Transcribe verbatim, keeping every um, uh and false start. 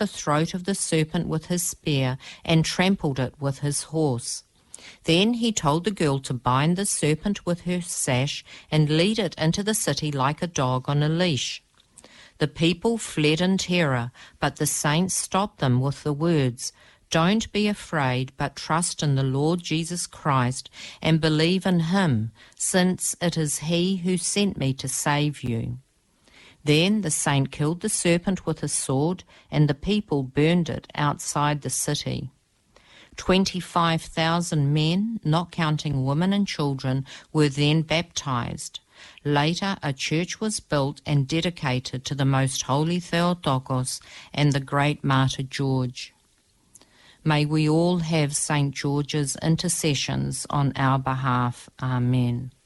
the throat of the serpent with his spear and trampled it with his horse. Then he told the girl to bind the serpent with her sash and lead it into the city like a dog on a leash. The people fled in terror, but the saints stopped them with the words, "Don't be afraid, but trust in the Lord Jesus Christ and believe in him, since it is he who sent me to save you." Then the saint killed the serpent with a sword, and the people burned it outside the city. Twenty-five thousand men, not counting women and children, were then baptized. Later, a church was built and dedicated to the Most Holy Theotokos and the great martyr George. May we all have Saint George's intercessions on our behalf. Amen.